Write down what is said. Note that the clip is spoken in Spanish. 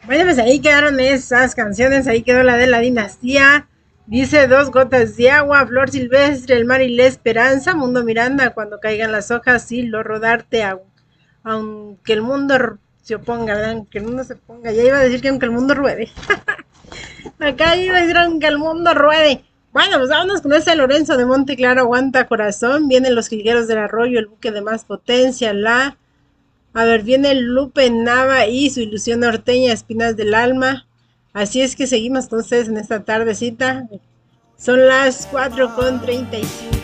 Bueno, pues ahí quedaron esas canciones, ahí quedó la de la dinastía. Dice Dos gotas de agua, Flor silvestre, el mar y la esperanza, Mundo Miranda, cuando caigan las hojas y lo rodarte, aunque el mundo se oponga, ¿verdad? Aunque el mundo se ponga. Ya iba a decir que aunque el mundo ruede. Acá iba a decir aunque el mundo ruede. Bueno, pues vámonos con ese Lorenzo de Monte Claro, aguanta corazón. Vienen los jilgueros del arroyo, el buque de más potencia, la a ver, viene Lupe Nava y su ilusión norteña, Espinas del Alma. Así es que seguimos con ustedes en esta tardecita. Son las 4:35.